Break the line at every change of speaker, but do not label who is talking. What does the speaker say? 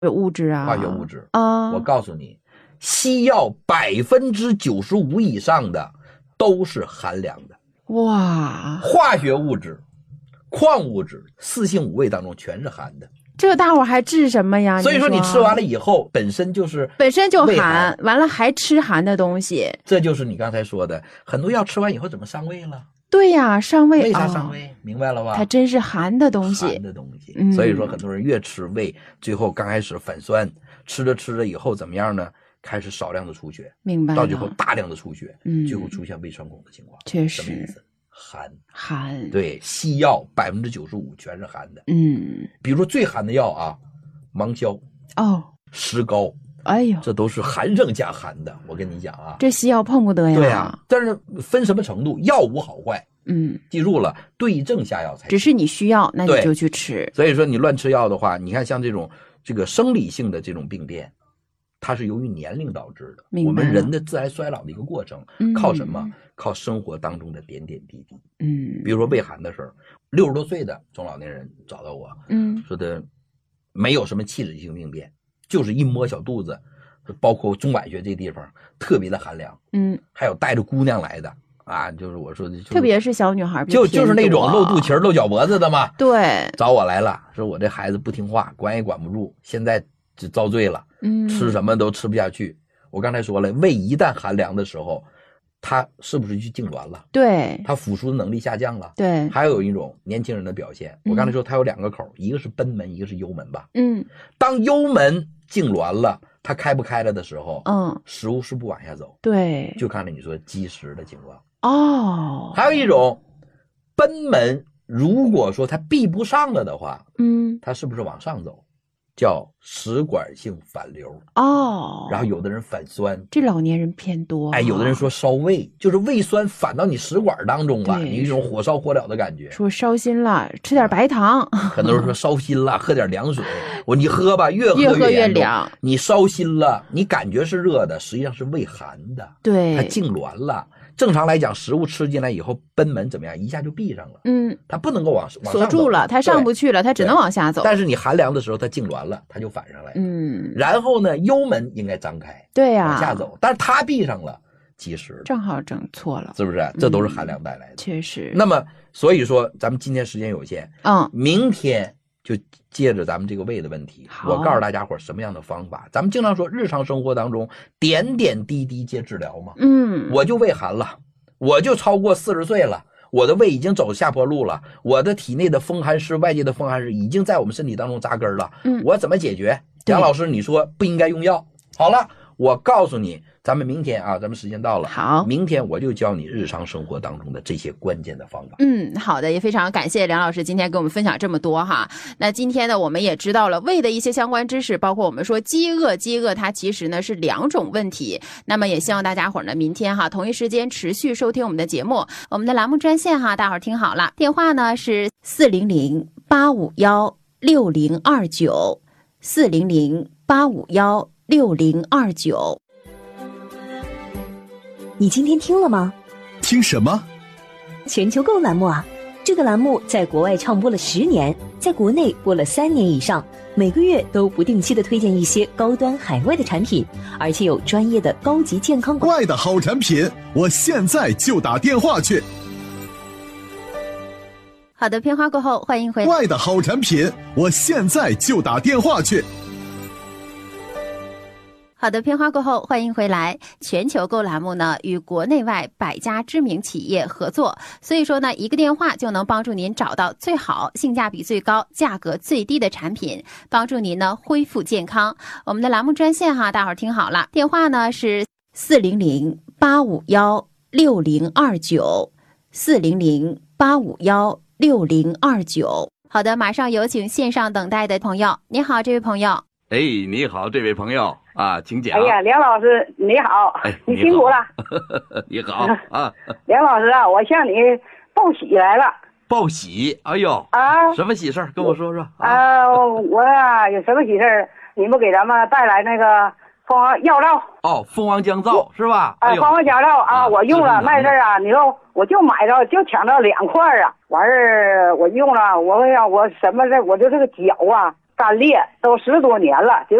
物质啊，
化学物质
啊。
我告诉你，西药95%以上的都是寒凉的。
哇，
化学物质、矿物质、四性五味当中全是寒的。
这大伙还治什么呀？
所以说你吃完了以后，本身就
寒，完了还吃寒的东西，
这就是你刚才说的，很多药吃完以后怎么伤胃了？
对呀，伤胃。
为啥伤胃？明白了吧？
它真是寒的东西，
寒的东西。所以说很多人越吃胃，最后刚开始反酸，吃着以后怎么样呢？开始少量的出血，
明白了，
到最后大量的出血，最后出现胃穿孔的情况。
确实，
什么意思？寒。
对，
西药95%全是寒的。比如说最寒的药啊，芒硝、石膏，
哎呦，
这都是寒上加寒的。我跟你讲啊，
这西药碰不得呀。
对啊，但是分什么程度，药无好坏。记住了，对症下药才行。
只是你需要，那你就去吃。
所以说你乱吃药的话，你看像这个生理性的这种病变，它是由于年龄导致的。我们人的自然衰老的一个过程，靠什么？靠生活当中的点点滴滴。比如说胃寒的事儿，60多岁的中老年人找到我，说的没有什么器质性病变，就是一摸小肚子，包括中脘穴这地方特别的寒凉。还有带着姑娘来的啊，就是我说的，
特别是小女孩，
就是那种露肚脐露脚脖子的嘛。
对，
找我来了，说我这孩子不听话，管也管不住，现在就遭罪了。吃什么都吃不下去。我刚才说了，胃一旦寒凉的时候，它是不是就痉挛了？
对，
它腐蚀的能力下降了。
对，
还有一种年轻人的表现，我刚才说它有2个口，一个是贲门，一个是幽门吧。当幽门痉挛了，它开不开了的时候，食物是不往下走。
对，
就看着你说积食的情况。还有一种贲门，如果说它闭不上了的话，它是不是往上走？叫食管性反流。然后有的人反酸，
这老年人偏多。
有的人说烧胃，就是胃酸反到你食管当中了，你一种火烧火燎的感觉。
说烧心了，吃点白糖。
很多人说烧心了，喝点凉水。你喝吧，越喝
越凉。
你烧心了，你感觉是热的，实际上是胃寒的。
对，
它痉挛了。正常来讲，食物吃进来以后，贲门怎么样？一下就闭上了。它不能够往上走，
锁住了，它上不去了，它只能往下走。
但是你寒凉的时候，它痉挛了，它就反上来。然后呢，幽门应该张开，
对呀，
往下走，但是它闭上了，积食，
正好整错了，
是不是？这都是寒凉带来的。
确实。
那么，所以说咱们今天时间有限，明天就借着咱们这个胃的问题，我告诉大家伙什么样的方法。咱们经常说日常生活当中点点滴滴皆治疗嘛。我就胃寒了，我就超过40岁了，我的胃已经走下坡路了，我的体内的风寒湿，外界的风寒湿已经在我们身体当中扎根了。我怎么解决？杨老师，你说不应该用药。好了，我告诉你，咱们明天啊，咱们时间到了，
好，
明天我就教你日常生活当中的这些关键的方法。
好的，也非常感谢梁老师今天给我们分享这么多哈。那今天呢，我们也知道了胃的一些相关知识，包括我们说饥饿它其实呢是2种问题。那么也希望大家伙儿呢明天哈同一时间持续收听我们的节目，我们的栏目专线哈，大伙儿听好了，电话呢是400-851-6029，400-851-6029。
你今天听了吗？
听什么？
全球购栏目啊！这个栏目在国外唱播了10年，在国内播了3年以上，每个月都不定期的推荐一些高端海外的产品，而且有专业的高级健康
外的好产品，我现在就打电话去。
好的，片花过后欢迎回来。
外的好产品，我现在就打电话去。
好的，片花过后欢迎回来。全球购栏目呢与国内外100家知名企业合作，所以说呢一个电话就能帮助您找到最好、性价比最高、价格最低的产品，帮助您呢恢复健康。我们的栏目专线哈，大伙儿听好了，电话呢是400-851-6029，400-851-6029。好的，马上有请线上等待的朋友。你好，这位朋友。
你好，这位朋友啊，请讲。
哎呀，梁老师你好，你辛苦了。
你好啊，
梁老师啊，我向你报喜来了。
报喜？哎呦
啊，
什么喜事儿？跟我说说。
我呀有什么喜事儿？你们给咱们带来那个蜂王药皂。
蜂王降皂是吧？
蜂王降皂啊，我用了卖事儿啊，你说我就买着就抢着2块啊，完事儿我用了，我什么的，我就这个脚啊。 干裂，都10多年了。